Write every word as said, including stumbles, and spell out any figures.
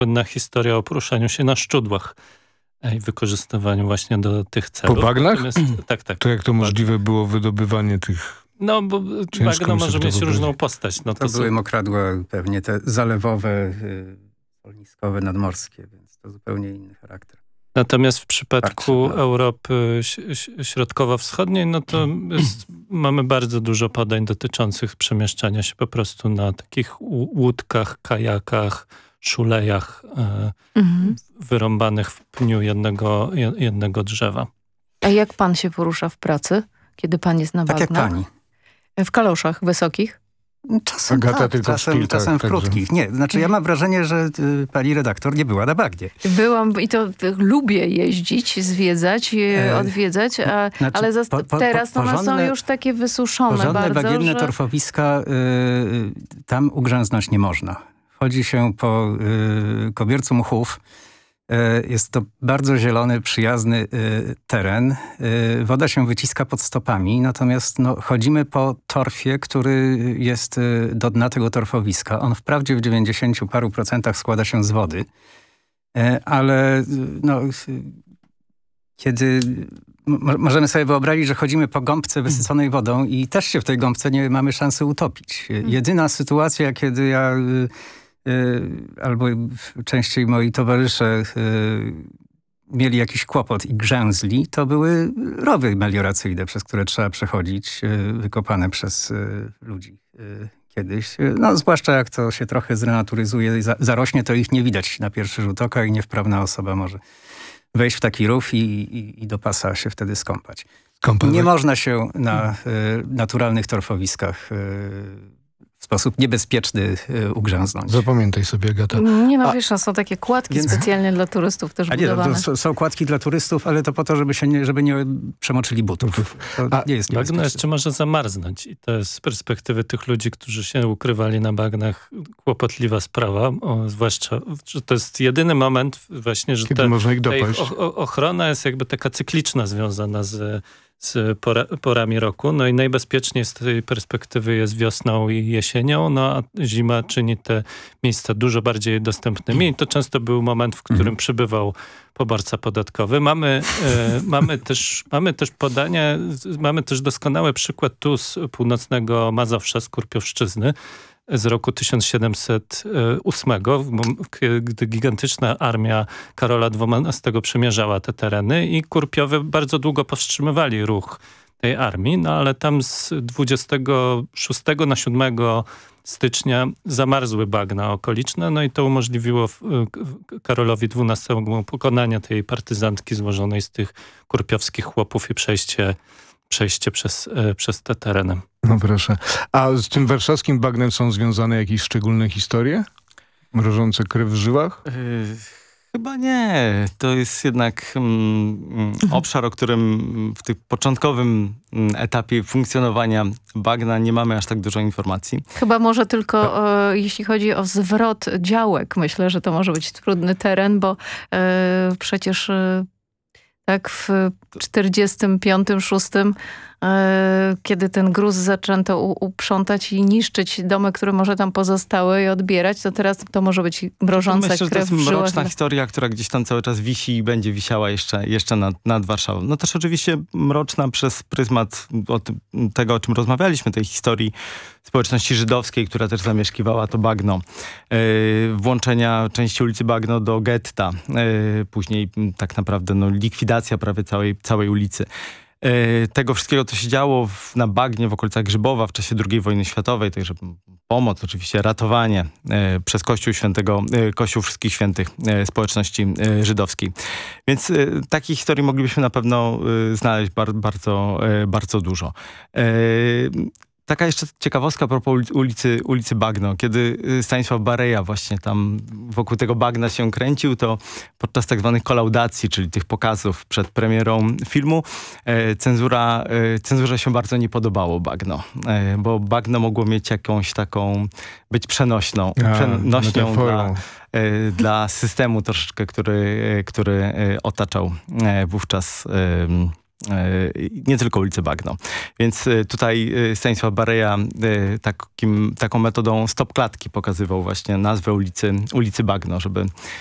słynna historia o poruszaniu się na szczudłach i wykorzystywaniu właśnie do tych celów. Po bagnach? Natomiast, tak, tak. To jak to możliwe było wydobywanie tych... No, bo bagno może mieć różną postać. No, to, to były są... mokradła pewnie te zalewowe, solniskowe, nadmorskie, więc to zupełnie inny charakter. Natomiast w przypadku Tarczy, no. Europy Środkowo-Wschodniej, no to jest, mamy bardzo dużo podań dotyczących przemieszczania się po prostu na takich łódkach, kajakach, szulejach e, mhm. wyrąbanych w pniu jednego, jednego drzewa. A jak pan się porusza w pracy, kiedy pan jest na bagnach? Tak jak pani. W kaloszach wysokich? Czasem Agata tak, tylko czasem, szpil, czasem tak, w krótkich. Także. Nie, znaczy ja mam wrażenie, że y, pani redaktor nie była na bagnie. Byłam i to y, lubię jeździć, zwiedzać, y, odwiedzać, a, znaczy, ale za, po, po, teraz no, porządne, są już takie wysuszone porządne bardzo, bagienne że... torfowiska, y, tam ugrzęznąć nie można. Chodzi się po y, kobiercu mchów. Jest to bardzo zielony, przyjazny y, teren. Y, woda się wyciska pod stopami, natomiast no, chodzimy po torfie, który jest y, do dna tego torfowiska. On wprawdzie w dziewięćdziesięciu paru procentach składa się z wody, y, ale y, no, y, kiedy m- możemy sobie wyobrazić, że chodzimy po gąbce wysyconej wodą i też się w tej gąbce nie mamy szansy utopić. Y, jedyna sytuacja, kiedy ja... Y, albo częściej moi towarzysze mieli jakiś kłopot i grzęzli, to były rowy melioracyjne, przez które trzeba przechodzić, wykopane przez ludzi kiedyś. No, zwłaszcza jak to się trochę zrenaturyzuje i zarośnie, to ich nie widać na pierwszy rzut oka i niewprawna osoba może wejść w taki rów i, i, i do pasa się wtedy skąpać. Skąpać. Nie można się na naturalnych torfowiskach w sposób niebezpieczny y, ugrzęznąć. Zapamiętaj sobie, Agata. Nie no, wiesz, są takie kładki Więc... specjalnie dla turystów też A nie, budowane. No, to są kładki dla turystów, ale to po to, żeby się nie, żeby nie przemoczyli butów. To A, nie jest niebezpieczne. Bagno jeszcze może zamarznąć i to jest z perspektywy tych ludzi, którzy się ukrywali na bagnach, kłopotliwa sprawa. O, zwłaszcza, że to jest jedyny moment właśnie, że Kiedy ta, można ich ta ich dopaść. o, ochrona jest jakby taka cykliczna, związana z z pora, porami roku. No i najbezpieczniej z tej perspektywy jest wiosną i jesienią, no a zima czyni te miejsca dużo bardziej dostępnymi. I to często był moment, w którym przybywał poborca podatkowy. Mamy, e, mamy, też, mamy też podanie, mamy też doskonały przykład tu z północnego Mazowsza, z Kurpiowszczyzny, z roku tysiąc siedemset ósmego, gdy gigantyczna armia Karola dwunastego przemierzała te tereny i Kurpiowie bardzo długo powstrzymywali ruch tej armii, no ale tam z dwudziestego szóstego na siódmego stycznia zamarzły bagna okoliczne, no i to umożliwiło Karolowi dwunastemu pokonanie tej partyzantki złożonej z tych kurpiowskich chłopów i przejście przejście przez, e, przez te tereny. No proszę. A z tym warszawskim bagnem są związane jakieś szczególne historie? Mrożące krew w żyłach? Yy, chyba nie. To jest jednak mm, obszar, o którym w tym początkowym etapie funkcjonowania bagna nie mamy aż tak dużo informacji. Chyba może tylko e, jeśli chodzi o zwrot działek. Myślę, że to może być trudny teren, bo e, przecież e, tak w czterdziestym piątym, szóstym e, kiedy ten gruz zaczęto u, uprzątać i niszczyć domy, które może tam pozostały i odbierać, to teraz to może być mrożąca Myślę, krew że to jest w żyłach. mroczna historia, która gdzieś tam cały czas wisi i będzie wisiała jeszcze, jeszcze nad, nad Warszawą. No też oczywiście mroczna przez pryzmat od tego, o czym rozmawialiśmy, tej historii społeczności żydowskiej, która też zamieszkiwała to bagno. Yy, włączenia części ulicy Bagno do getta. Yy, później tak naprawdę no, likwidacja prawie całej, całej ulicy. Yy, tego wszystkiego, co się działo w, na bagnie w okolicach Grzybowa w czasie drugiej wojny światowej, także pomoc, oczywiście ratowanie yy, przez Kościół Świętego, yy, Kościół Wszystkich Świętych yy, społeczności yy, żydowskiej. Więc yy, takich historii moglibyśmy na pewno yy, znaleźć bar, bardzo, yy, bardzo dużo. Yy, Taka jeszcze ciekawostka a propos ulicy, ulicy Bagno. Kiedy Stanisław Bareja właśnie tam wokół tego bagna się kręcił, to podczas tak zwanych kolaudacji, czyli tych pokazów przed premierą filmu, e, cenzura, e, cenzurze się bardzo nie podobało bagno. E, bo bagno mogło mieć jakąś taką, być przenośną, A, przenośnią dla, e, dla systemu troszeczkę, który, który e, otaczał e, wówczas e, nie tylko ulicy Bagno. Więc tutaj Stanisław Bareja takim, taką metodą stop klatki pokazywał właśnie nazwę ulicy, ulicy Bagno, żeby